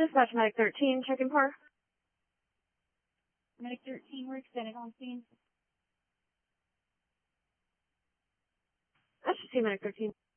Dispatch Medic 13, checking par. Medic 13, we're extended on scene. I should see Medic 13.